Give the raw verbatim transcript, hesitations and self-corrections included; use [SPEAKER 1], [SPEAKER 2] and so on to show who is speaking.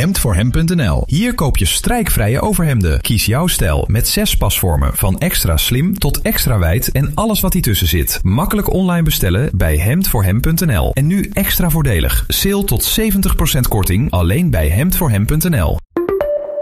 [SPEAKER 1] hemd voor hem punt n l. Hier koop je strijkvrije overhemden. Kies jouw stijl met zes pasvormen van extra slim tot extra wijd en alles wat ertussen zit. Makkelijk online bestellen bij hemd voor hem punt n l. En nu extra voordelig. Sale tot zeventig procent korting alleen bij hemd voor hem punt n l.